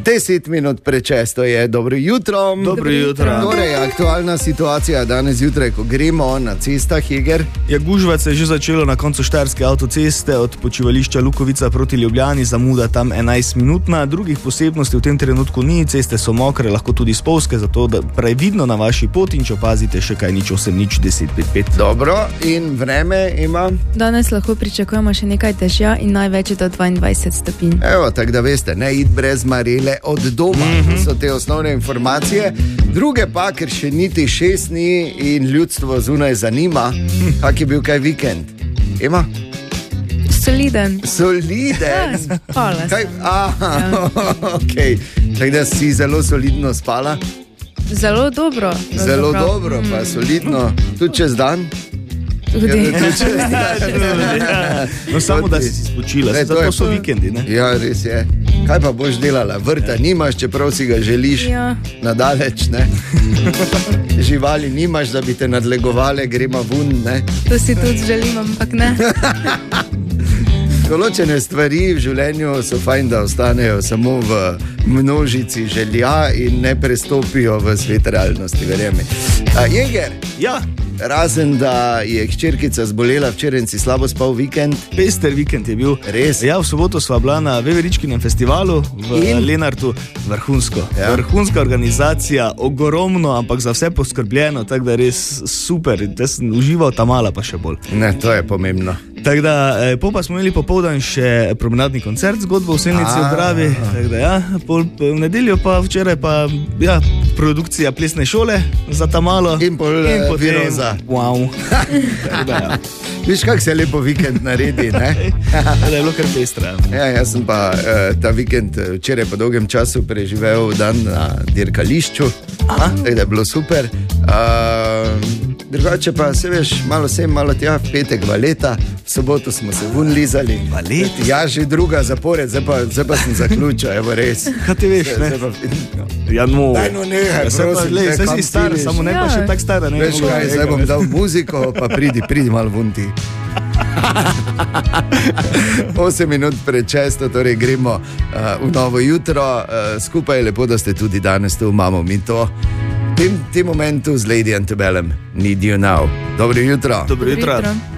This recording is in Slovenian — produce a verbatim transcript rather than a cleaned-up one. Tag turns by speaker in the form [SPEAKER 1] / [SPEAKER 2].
[SPEAKER 1] Deset minut prečesto je, dobro jutro.
[SPEAKER 2] Dobro jutro.
[SPEAKER 1] Torej, aktualna situacija danes jutraj, ko gremo na cestah, Jeger.
[SPEAKER 2] Ja, gužva se je že začelo na koncu Štajerske avtoceste od počivališča Lukovica proti Ljubljani, zamuda tam enajst minutna. Drugih posebnosti v tem trenutku ni, ceste so mokre, lahko tudi spolzke, zato da previdno na vaši poti in če opazite še kaj nič osem nič deset pet pet.
[SPEAKER 1] Dobro, in vreme ima?
[SPEAKER 3] Danes lahko pričakujemo še nekaj dežja in največ do dvaindvajset stopinj.
[SPEAKER 1] Evo, tako da veste, ne id brez marele od doma, mm-hmm. so te osnovne informacije. Druge pa, ker še niti šest dni in ljudstvo zunaj zanima, kak je bil kaj vikend. Ema?
[SPEAKER 3] Soliden.
[SPEAKER 1] Soliden?
[SPEAKER 3] Ja, spala sem.
[SPEAKER 1] Aha, ja. Ok. Tako da si zelo solidno spala?
[SPEAKER 3] Zelo dobro.
[SPEAKER 1] Zelo prav. dobro, pa solidno. Tudi čez dan?
[SPEAKER 3] Tudi.
[SPEAKER 1] Ja, čez dan.
[SPEAKER 2] No, samo da si si spočila, ne, zato so vikendi, ne?
[SPEAKER 1] Ja, res je. Kaj pa boš delala? Vrta nimaš, čeprav si ga želiš,
[SPEAKER 3] ja.
[SPEAKER 1] Nadaleč, ne? Živali nimaš, da bi te nadlegovale, gremo vun, ne?
[SPEAKER 3] To si tudi želim, ampak ne.
[SPEAKER 1] Določene stvari v življenju so fajn, da ostanejo samo v množici želja in ne prestopijo v svet realnosti, verjemi. A, Jeger?
[SPEAKER 2] Ja.
[SPEAKER 1] Razen, da je hčerkica zbolela včeraj in si slabo spal vikend.
[SPEAKER 2] Pester vikend je bil.
[SPEAKER 1] Res?
[SPEAKER 2] Ja, v soboto sva bila na Veveričkinem festivalu v
[SPEAKER 1] In?
[SPEAKER 2] Lenartu. Vrhunsko.
[SPEAKER 1] Ja.
[SPEAKER 2] Vrhunska organizacija, ogromno, ampak za vse poskrbljeno, tako da res super. Jaz sem užival tam mala pa še bolj.
[SPEAKER 1] Ne, to je pomembno.
[SPEAKER 2] Tako da, eh, po pa smo imeli popoldan še promenadni koncert, zgodbo v Selnici v Dravi. Tako da, ja, pol, v nedeljo pa včeraj pa, ja, produkcija plesne šole za tamalo.
[SPEAKER 1] In pol
[SPEAKER 2] in potem,
[SPEAKER 1] Viroza.
[SPEAKER 2] Wow. Da, ja.
[SPEAKER 1] Viš, kak se lepo vikend naredi, ne?
[SPEAKER 2] Da je bilo kar pestra.
[SPEAKER 1] Ja, jaz sem pa uh, ta vikend včeraj po dolgem času preživel dan na dirkališču. Tako da je bilo super. Uh, drugače pa se veš, malo sem, malo tja, v petek valeta, v soboto smo se vun lizali.
[SPEAKER 2] Valet?
[SPEAKER 1] Ja, že druga zapored, zdaj pa, zdaj pa sem zaključil, evo res.
[SPEAKER 2] Kaj ti veš, ne?
[SPEAKER 1] Pa,
[SPEAKER 2] Ja, no.
[SPEAKER 1] Daj no nehaj,
[SPEAKER 2] Ja, saj pa,
[SPEAKER 1] prosim,
[SPEAKER 2] glej,
[SPEAKER 1] te,
[SPEAKER 2] saj
[SPEAKER 1] kam
[SPEAKER 2] si star,
[SPEAKER 1] siliš?
[SPEAKER 2] samo ne pa
[SPEAKER 3] Ja.
[SPEAKER 2] še tak stara. Ne,
[SPEAKER 1] Veš
[SPEAKER 2] mogoče
[SPEAKER 1] kaj,
[SPEAKER 2] tega,
[SPEAKER 1] zdaj bom
[SPEAKER 2] veš.
[SPEAKER 1] dal muziko, pa pridi, pridi malo vun ti. osem minut pred šesto, torej gremo uh, v novo jutro. Uh, skupaj je lepo, da ste tudi danes tu, imamo mi to. V tem, tem momentu z Lady Antebellum, Need You Now. Dobro jutro.
[SPEAKER 2] Dobro jutro.
[SPEAKER 3] Jutro.